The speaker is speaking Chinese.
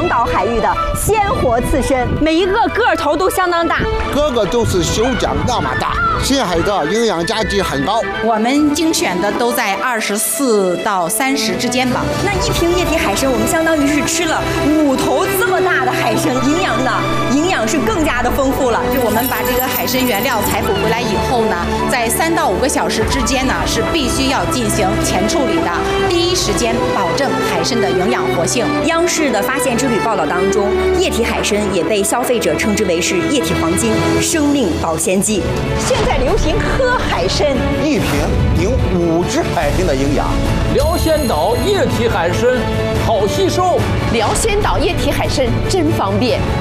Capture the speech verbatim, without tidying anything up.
黄岛海域的鲜活刺身， 每一个个头都相当大， 个个都是手掌那么大。深海的营养价值很高， 我们精选的都在二十四到三十之间吧。 那一瓶液体海参，我们相当于是吃了五头这么大的海参，营养呢，营养是更加的丰富了。 就我们把这个海参原料采捕回来以后呢，在三到五个小时之间呢，是必须要进行前处理的，第一时间保证海参的营养活性。 央视的发现之旅报道当中，液体海参也被消费者称之为是液体黄金、生命保鲜剂。 现在流行喝海参， 一瓶顶五只海参的营养。 辽仙岛液体海参好吸收， 辽仙岛液体海参真方便。